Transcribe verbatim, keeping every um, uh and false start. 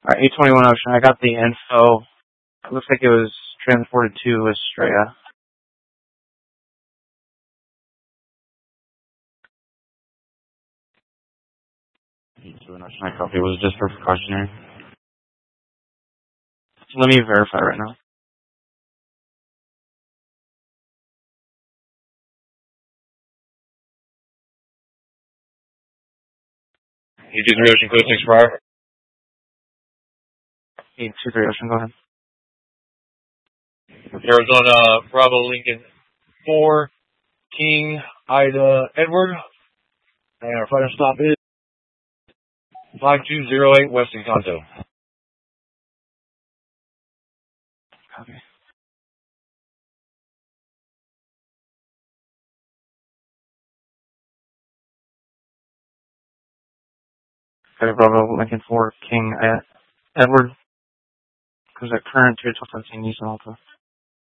Alright, eight twenty-one Ocean, I got the info. It looks like it was transported to Estrella. eight twenty-one Ocean, I copy. It was just for precautionary. Let me verify right now. eight two three Ocean, code six five. eight two three Ocean, go ahead. Arizona, Bravo, Lincoln, four, King, Ida, Edward. And our final stop is five two zero eight West Encanto. Copy. Okay, Bravo, Lincoln four, King, uh, Edward. Because at current two twelve seventeen Nissan Alta.